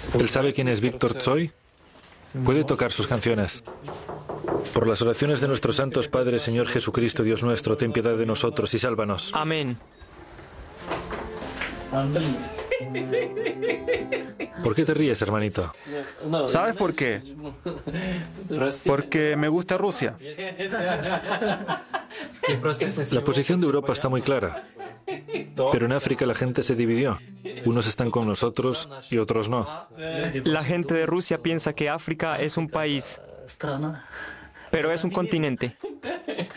Él sabe quién es Víctor Tsoi. Puede tocar sus canciones. Por las oraciones de nuestros santos padres, Señor Jesucristo, Dios nuestro, ten piedad de nosotros y sálvanos. Amén. ¿Por qué te ríes, hermanito? ¿Sabes por qué? Porque me gusta Rusia. La posición de Europa está muy clara. Pero en África la gente se dividió. Unos están con nosotros y otros no. La gente de Rusia piensa que África es un país, pero es un continente.